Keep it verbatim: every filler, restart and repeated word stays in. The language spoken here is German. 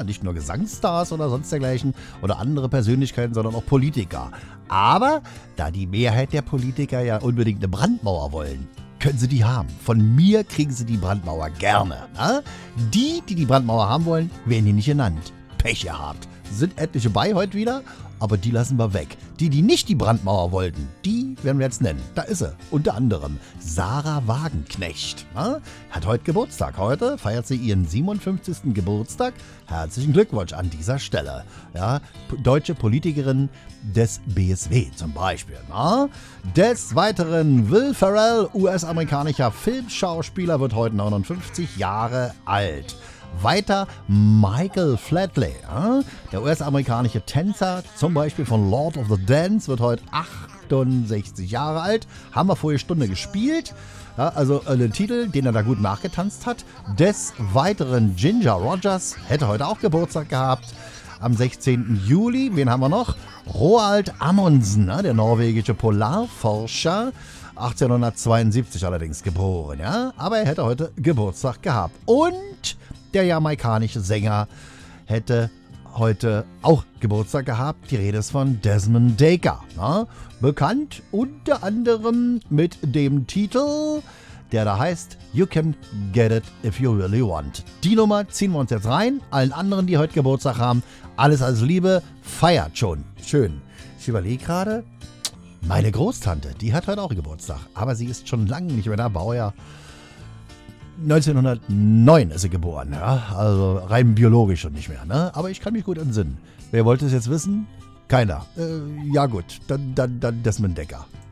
nicht nur Gesangsstars oder sonst dergleichen oder andere Persönlichkeiten, sondern auch Politiker. Aber da die Mehrheit der Politiker ja unbedingt eine Brandmauer wollen, können sie die haben. Von mir kriegen sie die Brandmauer gerne. Ne? Die, die die Brandmauer haben wollen, werden hier nicht genannt. Pech gehabt. Sind etliche bei heute wieder, aber die lassen wir weg. Die, die nicht die Brandmauer wollten, die werden wir jetzt nennen. Da ist sie. Unter anderem Sarah Wagenknecht. Ne? Hat heute Geburtstag. Heute feiert sie ihren siebenundfünfzigsten Geburtstag. Herzlichen Glückwunsch an dieser Stelle. Ja, deutsche Politikerin des B S W zum Beispiel. Ne? Des Weiteren Will Ferrell, U S-amerikanischer Filmschauspieler, wird heute neunundfünfzig Jahre alt. Weiter Michael Flatley, äh? der U S-amerikanische Tänzer, zum Beispiel von Lord of the Dance, wird heute achtundsechzig Jahre alt. Haben wir vorige Stunde gespielt. Ja, also äh, den Titel, den er da gut nachgetanzt hat. Des Weiteren Ginger Rogers, hätte heute auch Geburtstag gehabt. Am sechzehnten Juli, wen haben wir noch? Roald Amundsen, äh? der norwegische Polarforscher. achtzehnhundertzweiundsiebzig allerdings geboren, ja. Aber er hätte heute Geburtstag gehabt. Und der jamaikanische Sänger hätte heute auch Geburtstag gehabt. Die Rede ist von Desmond Dekker. Ne? Bekannt unter anderem mit dem Titel, der da heißt You Can Get It If You Really Want. Die Nummer ziehen wir uns jetzt rein. Allen anderen, die heute Geburtstag haben, alles als Liebe, feiert schon. Schön. Ich überlege gerade, meine Großtante, die hat heute auch Geburtstag. Aber sie ist schon lange nicht mehr da, Baujahr neunzehnhundertneun ist sie geboren, ja? Also rein biologisch schon nicht mehr, ne? Aber ich kann mich gut entsinnen. Wer wollte es jetzt wissen? Keiner. Äh, ja gut, dann, dann, dann Desmond Dekker.